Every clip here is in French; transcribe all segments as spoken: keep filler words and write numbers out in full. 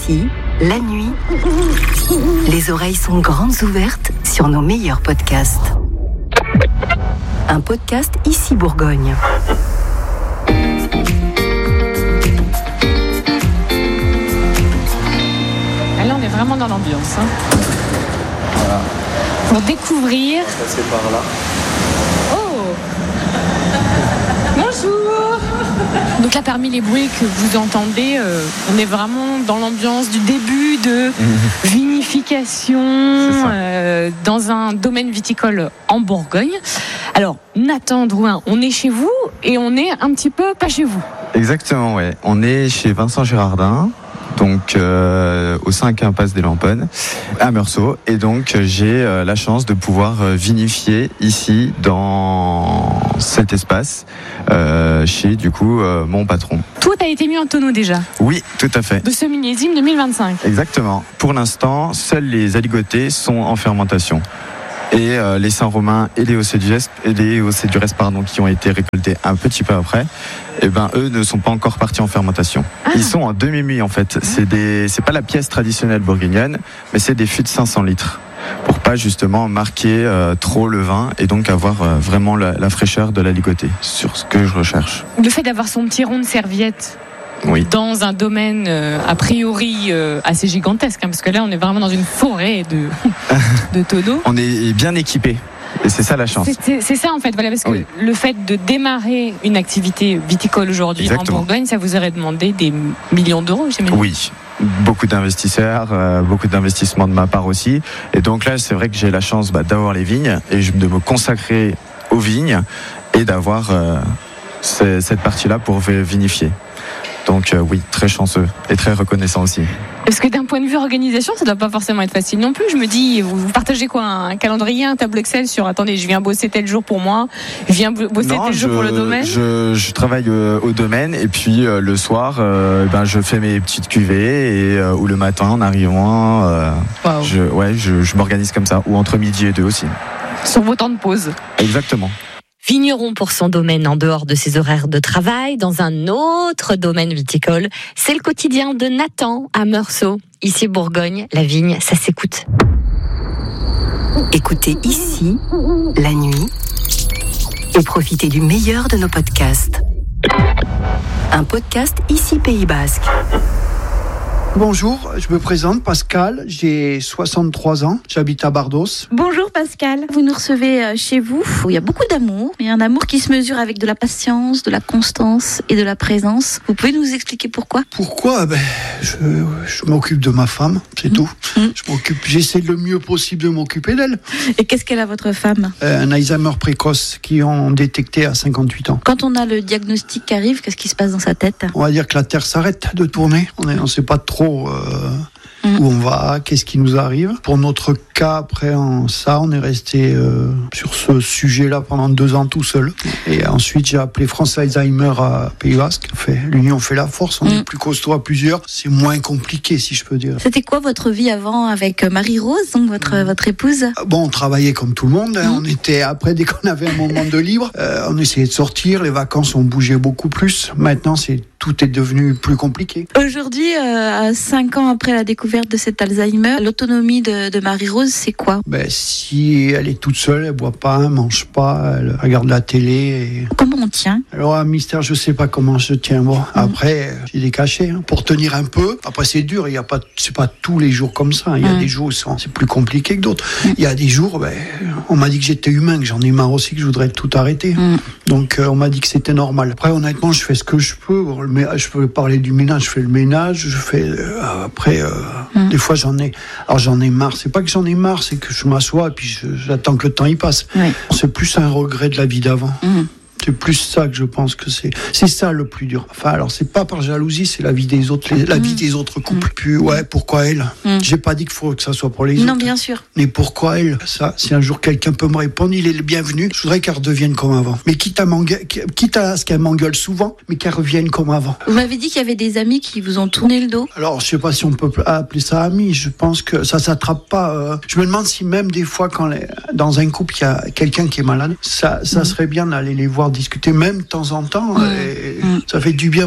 Ici, la nuit, les oreilles sont grandes ouvertes sur nos meilleurs podcasts. Un podcast Ici Bourgogne. Là, on est vraiment dans l'ambiance. Hein. Voilà. Pour découvrir. On va passer par là. Oh Bonjour. Donc là, parmi les bruits que vous entendez, euh, on est vraiment dans l'ambiance du début de mmh. vinification euh, dans un domaine viticole en Bourgogne. Alors, Nathan Drouin, on est chez vous et on est un petit peu pas chez vous. Exactement, ouais. On est chez Vincent Girardin. Donc euh, au cinq impasse des Lamponnes à Meursault, et donc j'ai euh, la chance de pouvoir euh, vinifier ici dans cet espace euh, chez du coup euh, mon patron. Tout a été mis en tonneau déjà. Oui, tout à fait. De ce millésime deux mille vingt-cinq. Exactement. Pour l'instant, seuls les aligotés sont en fermentation. Et euh, les Saint-Romain et les Océdures, et les Océdures pardon, qui ont été récoltés un petit peu après, eh ben eux ne sont pas encore partis en fermentation. Ah. Ils sont en demi-muit en fait. C'est des, c'est pas la pièce traditionnelle bourguignonne, mais c'est des fûts de cinq cents litres pour pas justement marquer euh, trop le vin et donc avoir euh, vraiment la, la fraîcheur de l'aligoté sur ce que je recherche. Le fait d'avoir son petit rond de serviette. Oui. Dans un domaine euh, a priori euh, assez gigantesque, hein, parce que là on est vraiment dans une forêt de, de tonneaux. On est bien équipé. Et c'est ça la chance. C'est, c'est, c'est ça en fait, voilà, parce que oui. le fait de démarrer une activité viticole aujourd'hui Exactement. en Bourgogne, ça vous aurait demandé des millions d'euros, j'imagine. Oui, beaucoup d'investisseurs, euh, beaucoup d'investissements de ma part aussi. Et donc là, c'est vrai que j'ai la chance bah, d'avoir les vignes et de me consacrer aux vignes et d'avoir euh, c- cette partie-là pour vinifier. Donc euh, oui, très chanceux et très reconnaissant aussi. Parce que d'un point de vue organisation, ça ne doit pas forcément être facile non plus. Je me dis, vous partagez quoi, un calendrier, un tableau Excel sur, attendez, je viens bosser tel jour pour moi, je viens bosser non, tel je, jour pour le domaine. Je, je travaille euh, au domaine et puis euh, le soir, euh, ben, je fais mes petites cuvées et euh, ou le matin en arrivant, euh, wow. je, ouais, je, je m'organise comme ça, ou entre midi et deux aussi. Sur vos temps de pause. Exactement. Vigneron pour son domaine en dehors de ses horaires de travail, dans un autre domaine viticole. C'est le quotidien de Nathan à Meursault. Ici Bourgogne, la vigne, ça s'écoute. Écoutez Ici, la nuit, et profitez du meilleur de nos podcasts. Un podcast Ici Pays Basque. Bonjour, je me présente Pascal, j'ai soixante-trois ans, j'habite à Bardos. Bonjour Pascal, vous nous recevez chez vous, où il y a beaucoup d'amour, il y a un amour qui se mesure avec de la patience, de la constance et de la présence. Vous pouvez nous expliquer pourquoi ? Pourquoi ? Ben, je, je m'occupe de ma femme, c'est mmh. tout. Mmh. Je m'occupe, j'essaie le mieux possible de m'occuper d'elle. Et qu'est-ce qu'elle a votre femme ? euh, Un Alzheimer précoce qui ont détecté à cinquante-huit ans. Quand on a le diagnostic qui arrive, qu'est-ce qui se passe dans sa tête ? On va dire que la Terre s'arrête de tourner, on ne sait pas trop Euh, mmh. où on va, qu'est-ce qui nous arrive. Pour notre cas, après en ça, on est resté euh, sur ce sujet-là pendant deux ans tout seul. Et ensuite, j'ai appelé France Alzheimer à Pays Basque. Fait, l'union fait la force, on mmh. est plus costaud à plusieurs. C'est moins compliqué, si je peux dire. C'était quoi votre vie avant avec Marie-Rose, donc votre, mmh. votre épouse ? Bon, on travaillait comme tout le monde. Hein. Mmh. On était, après, dès qu'on avait un moment de libre, euh, on essayait de sortir. Les vacances, on bougeait beaucoup plus. Maintenant, c'est tout est devenu plus compliqué. Aujourd'hui, euh, cinq ans après la découverte de cet Alzheimer, l'autonomie de, de Marie-Rose, c'est quoi ? Ben, si elle est toute seule, elle boit pas, elle mange pas, elle regarde la télé. Et... Comment on tient ? Alors, un mystère, je sais pas comment je tiens. Bon, mmh. après, j'ai des cachets hein, pour tenir un peu. Après, c'est dur. Il y a pas, c'est pas tous les jours comme ça. Il y a mmh. des jours où c'est plus compliqué que d'autres. Mmh. Il y a des jours, ben, on m'a dit que j'étais humain, que j'en ai marre aussi, que je voudrais tout arrêter. Mmh. Donc, euh, on m'a dit que c'était normal. Après, honnêtement, je fais ce que je peux. Mais je peux parler du ménage, je fais le ménage, je fais euh, après euh, mmh. des fois j'en ai alors j'en ai marre, c'est pas que j'en ai marre, c'est que je m'assois et puis je, j'attends que le temps y passe. Oui. C'est plus un regret de la vie d'avant. Mmh. C'est plus ça que je pense que c'est. C'est ça le plus dur. Enfin, alors, c'est pas par jalousie, c'est la vie des autres, les, la mmh. vie des autres couples. Mmh. Puis, ouais, pourquoi elle mmh. J'ai pas dit qu'il faut que ça soit pour les non, autres. Non, bien sûr. Mais pourquoi elle Ça, si un jour quelqu'un peut me répondre, il est le bienvenu. Je voudrais qu'elle redevienne comme avant. Mais quitte à, m'engue- quitte à ce qu'elle m'engueule souvent, mais qu'elle revienne comme avant. Vous m'avez dit qu'il y avait des amis qui vous ont tourné le dos. Alors, je sais pas si on peut appeler ça amis. Je pense que ça s'attrape pas. Euh... Je me demande si même des fois, quand les... dans un couple, il y a quelqu'un qui est malade, ça, ça mmh. serait bien d'aller les voir discuter, même de temps en temps. Mmh. Et mmh. Ça fait du bien pour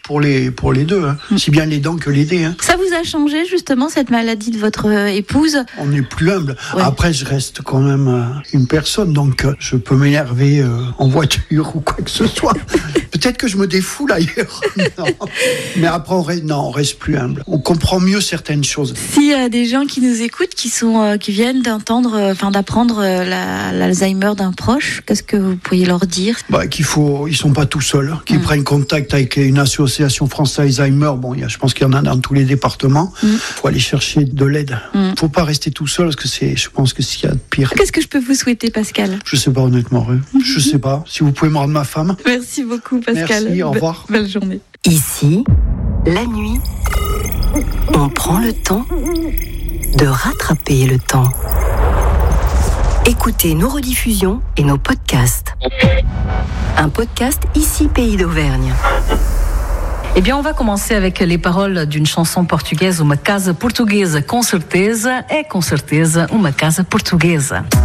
pour les, pour les deux, hein. Si bien les dents que les dés. Hein. Ça vous a changé justement cette maladie de votre épouse? On est plus humble. Ouais. Après, je reste quand même euh, une personne, donc euh, je peux m'énerver euh, en voiture ou quoi que ce soit. Peut-être que je me défoule ailleurs. Non. Mais après, on reste, non, on reste plus humble. On comprend mieux certaines choses. S'il y a des gens qui nous écoutent, qui sont, euh, qui viennent d'entendre, enfin euh, d'apprendre euh, la, l'Alzheimer d'un proche, qu'est-ce que vous pourriez leur dire? Bah, qu'il faut, ils sont pas tout seuls, qu'ils mmh. prennent contact avec une association française Alzheimer. Bon, il y a, je pense qu'il y en a dans tous les départements. Il mmh. faut aller chercher de l'aide. Il mmh. faut pas rester tout seul parce que c'est, je pense que c'est ce qu'il y a de pire. Qu'est-ce que je peux vous souhaiter, Pascal? Je sais pas honnêtement, mmh. je sais pas. Si vous pouvez me rendre ma femme. Merci beaucoup, Pascal. Merci, au revoir. Be- belle journée. Ici, la nuit, on prend le temps de rattraper le temps. Écoutez nos rediffusions et nos podcasts. Un podcast Ici Pays d'Auvergne. Eh bien, on va commencer avec les paroles d'une chanson portugaise, Uma Casa Portuguesa, com certeza, é com certeza uma casa portuguesa.